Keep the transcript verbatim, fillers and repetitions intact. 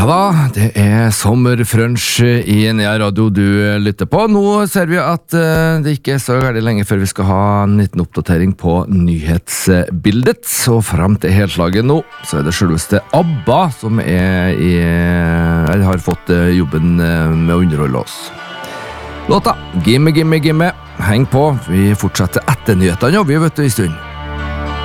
Ja da, det er sommerfrunch i Nea Radio du lytter på. Nå ser vi at uh, det ikke er så veldig lenge før vi skal ha en liten oppdatering på nyhetsbildet. Så frem til helslaget nå, så er det selveste ABBA som er i, uh, har fått uh, jobben uh, med å underholde oss. Låta, gimme, gimme, gimme. Heng på, vi fortsetter etter nyhetene, ja, vi vet du i stund.